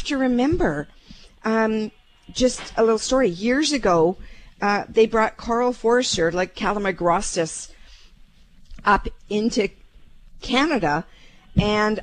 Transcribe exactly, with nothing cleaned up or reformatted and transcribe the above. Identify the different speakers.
Speaker 1: to remember. Um, just a little story. Years ago, uh, they brought Carl Forster, like Calamagrostis, up into Canada, and